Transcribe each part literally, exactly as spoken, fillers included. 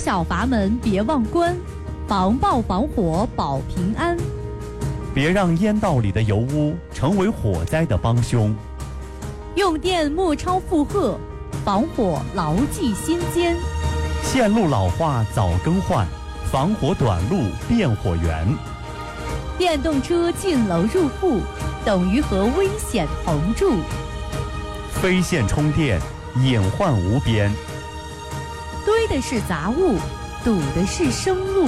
小阀门别忘关，防爆防火保平安。 别让烟道里的油污成为火灾的帮凶。 用电莫超负荷，防火牢记心间。 线路老化早更换，防火短路变火源。 电动车进楼入户，等于和危险同住。 非线充电，隐患无边。 堆的是杂物，堵的是生路。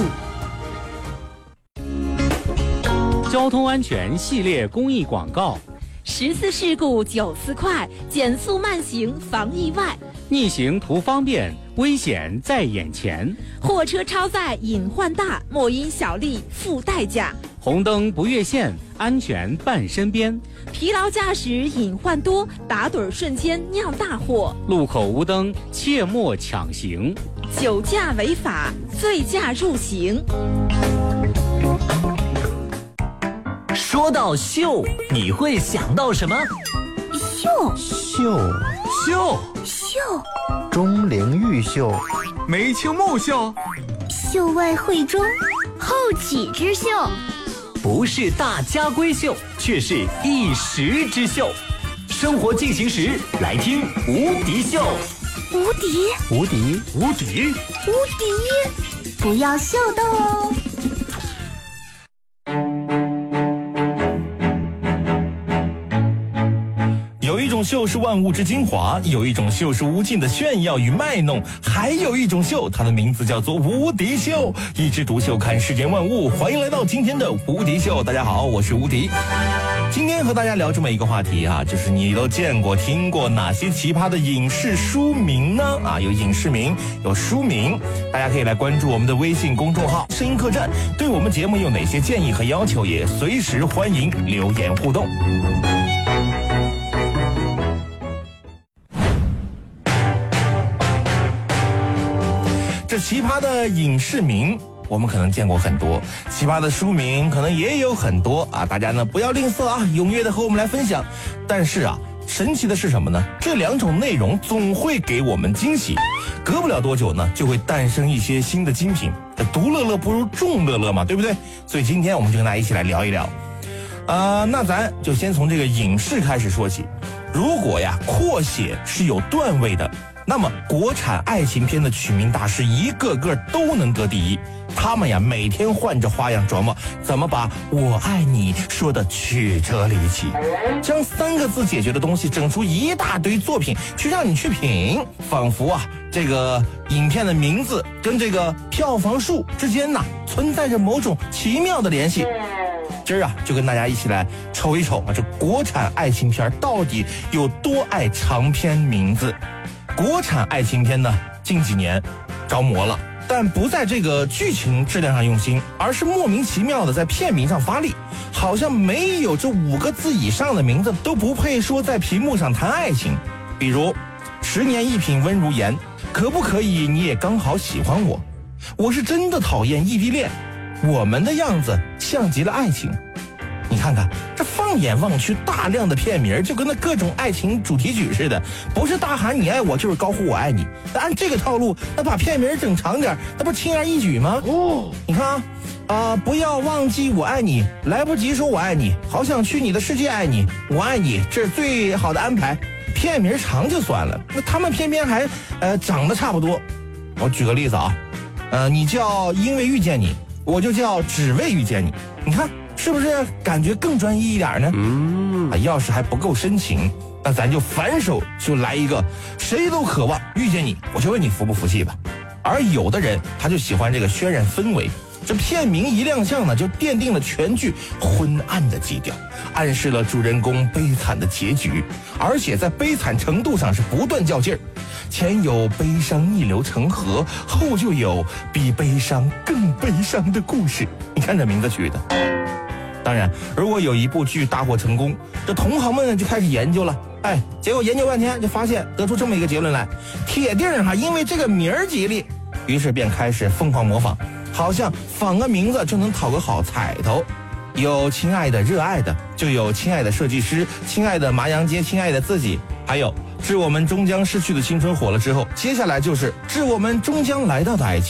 交通安全系列公益广告： 十次事故九次快，减速慢行防意外。 逆行图方便，危险在眼前。 货车超载隐患大，莫因小利付代价。 红灯不越线，安全伴身边。 疲劳驾驶隐患多，打盹瞬间酿大祸。 路口无灯，切莫抢行。 酒驾违法，醉驾入刑。 说到秀，你会想到什么？ 秀秀秀秀， 钟灵毓秀， 眉清目秀， 秀外慧中，后起之秀。 不是大家闺秀，却是一时之秀。生活进行时，来听无敌秀。 无敌， 无敌， 无敌， 无敌，不要秀逗哦。 有一种秀是万物之精华，有一种秀是无尽的炫耀与卖弄，还有一种秀，它的名字叫做无敌秀。一枝独秀看世间万物，欢迎来到今天的无敌秀。大家好，我是无敌。今天和大家聊这么一个话题啊，就是你都见过听过哪些奇葩的影视书名呢？啊，有影视名，有书名，大家可以来关注我们的微信公众号声音客栈，对我们节目有哪些建议和要求，也随时欢迎留言互动。这奇葩的影视名我们可能见过很多，奇葩的书名可能也有很多啊！大家呢不要吝啬啊，踊跃的和我们来分享。但是啊，神奇的是什么呢？这两种内容总会给我们惊喜，隔不了多久呢，就会诞生一些新的精品。独乐乐不如众乐乐嘛，对不对？所以今天我们就跟大家一起来聊一聊。啊、呃，那咱就先从这个影视开始说起。如果呀扩写是有段位的，那么国产爱情片的取名大师一个个都能得第一。他们呀每天换着花样琢磨怎么把我爱你说的曲折离奇，将三个字解决的东西整出一大堆作品去让你去品，仿佛啊这个影片的名字跟这个票房数之间呐存在着某种奇妙的联系。今儿啊就跟大家一起来瞅一瞅啊，这国产爱情片到底有多爱长篇名字。国产爱情片呢近几年着魔了，但不在这个剧情质量上用心，而是莫名其妙的在片名上发力，好像没有这五个字以上的名字都不配说在屏幕上谈爱情。比如十年一品温如言，可不可以你也刚好喜欢我，我是真的讨厌异地恋，我们的样子像极了爱情。你看看这放眼望去，大量的片名就跟那各种爱情主题曲似的，不是大喊你爱我就是高呼我爱你。按这个套路，那把片名整长点，那不是轻而易举吗？哦，你看啊，啊、呃，不要忘记我爱你，来不及说我爱你，好想去你的世界爱你，我爱你，这是最好的安排。片名长就算了，那他们偏偏还呃长得差不多。我举个例子啊，呃，你叫因为遇见你，我就叫只为遇见你，你看。是不是感觉更专一一点呢？嗯，啊，要是还不够深情，那咱就反手就来一个谁都渴望遇见你，我就问你服不服气吧。而有的人他就喜欢这个渲染氛围，这片名一亮相呢，就奠定了全剧昏暗的基调，暗示了主人公悲惨的结局，而且在悲惨程度上是不断较劲儿。前有悲伤逆流成河，后就有比悲伤更悲伤的故事。你看这名字取的。当然，如果有一部剧大获成功，这同行们就开始研究了，哎，结果研究半天就发现得出这么一个结论来，铁定哈，因为这个名儿吉利，于是便开始疯狂模仿，好像仿个名字就能讨个好彩头。有亲爱的热爱的，就有亲爱的设计师，亲爱的麻阳街，亲爱的自己，还有致我们终将逝去的青春火了之后，接下来就是致我们终将来到的爱情。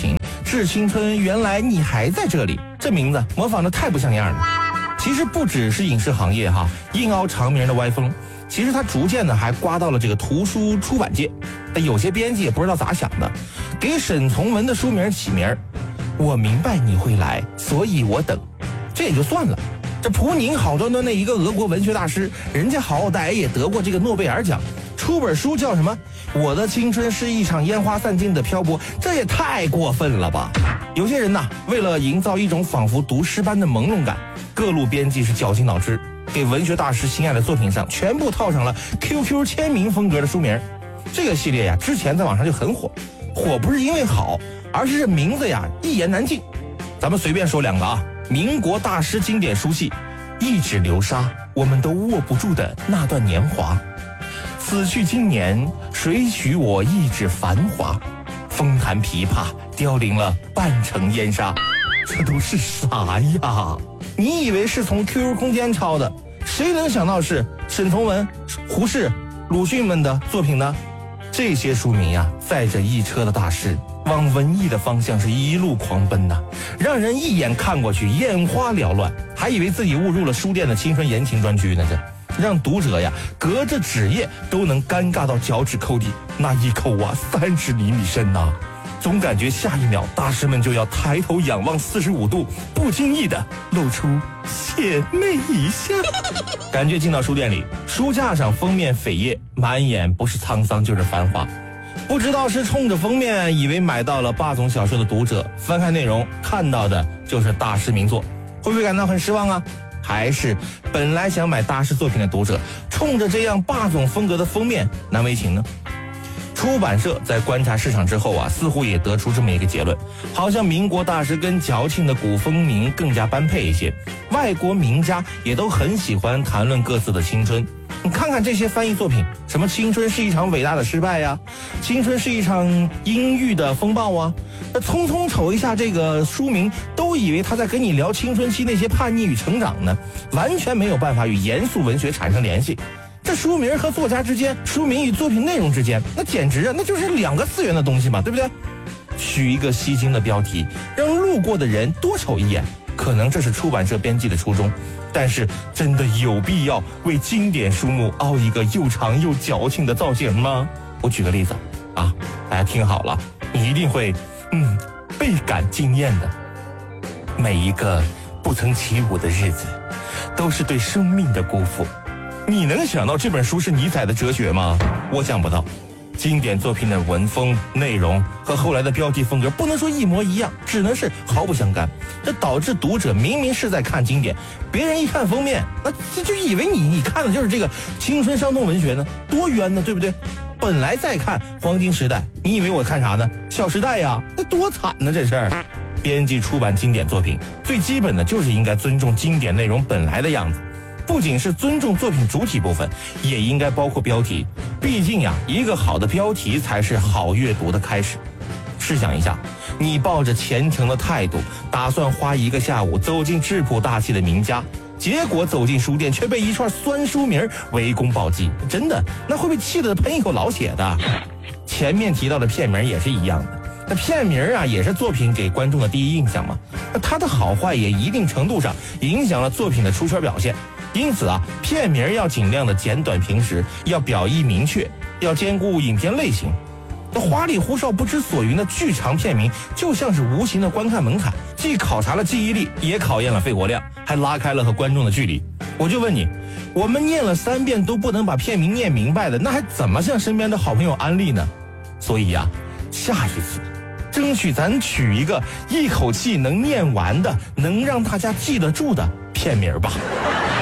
致青春，原来你还在这里。这名字模仿的太不像样了。其实不只是影视行业哈，硬凹长名的歪风，其实它逐渐的还刮到了这个图书出版界。但有些编辑也不知道咋想的，给沈从文的书名起名我明白你会来，所以我等。这也就算了，这普宁好端端的一个俄国文学大师，人家好歹也得过这个诺贝尔奖，出本书叫什么我的青春是一场烟花散尽的漂泊，这也太过分了吧。有些人呐，为了营造一种仿佛读诗般的朦胧感，各路编辑是绞尽脑汁，给文学大师心爱的作品上全部套上了 Q Q 签名风格的书名。这个系列呀，之前在网上就很火，火不是因为好，而是这名字呀一言难尽。咱们随便说两个啊，民国大师经典书系，一指流沙，我们都握不住的那段年华。此去经年，谁许我一指繁华？风弹琵琶，凋零了半城烟沙。这都是啥呀？你以为是从 Q Q 空间抄的，谁能想到是沈从文、胡适、鲁迅们的作品呢？这些书名呀，载着一车的大师往文艺的方向是一路狂奔呐，让人一眼看过去眼花缭乱，还以为自己误入了书店的青春言情专区呢。这让读者呀隔着纸页都能尴尬到脚趾抠地，那一抠啊三十厘米深呐，总感觉下一秒大师们就要抬头仰望四十五度，不经意的露出邪魅一笑。感觉进到书店里，书架上封面扉页满眼不是沧桑就是繁华，不知道是冲着封面以为买到了霸总小说的读者，翻开内容看到的就是大师名作，会不会感到很失望啊？还是本来想买大师作品的读者，冲着这样霸总风格的封面难为情呢？出版社在观察市场之后啊，似乎也得出这么一个结论，好像民国大师跟矫情的古风名更加般配一些，外国名家也都很喜欢谈论各自的青春。你看看这些翻译作品，什么青春是一场伟大的失败呀，青春是一场阴郁的风暴啊，那匆匆瞅一下这个书名，都以为他在跟你聊青春期那些叛逆与成长呢，完全没有办法与严肃文学产生联系。这书名和作家之间，书名与作品内容之间，那简直啊，那就是两个次元的东西嘛，对不对？取一个吸睛的标题，让路过的人多瞅一眼，可能这是出版社编辑的初衷，但是真的有必要为经典书目凹一个又长又矫情的造型吗？我举个例子啊，大家听好了，你一定会嗯倍感惊艳的。每一个不曾起舞的日子，都是对生命的辜负。你能想到这本书是尼采的哲学吗？我想不到。经典作品的文风内容和后来的标题风格不能说一模一样，只能是毫不相干，这导致读者明明是在看经典，别人一看封面，那这就以为你你看的就是这个青春伤痛文学呢，多冤呢，对不对？本来在看黄金时代，你以为我看啥呢？小时代呀，那多惨呢这事儿。编辑出版经典作品，最基本的就是应该尊重经典内容本来的样子，不仅是尊重作品主体部分，也应该包括标题。毕竟呀，一个好的标题才是好阅读的开始。试想一下，你抱着虔诚的态度，打算花一个下午走进质朴大气的名家，结果走进书店却被一串酸书名围攻暴击，真的那会被气得喷一口老血的。前面提到的片名也是一样的，那片名啊也是作品给观众的第一印象嘛，那它的好坏也一定程度上影响了作品的出圈表现。因此啊，片名要尽量的简短平实，要表意明确，要兼顾影片类型。那花里胡哨不知所云的剧长片名，就像是无形的观看门槛，既考察了记忆力，也考验了肺活量，还拉开了和观众的距离。我就问你，我们念了三遍都不能把片名念明白的，那还怎么向身边的好朋友安利呢？所以呀、啊，下一次争取咱取一个一口气能念完的，能让大家记得住的片名吧。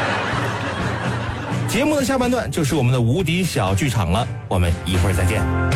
节目的下半段就是我们的无敌小剧场了，我们一会儿再见。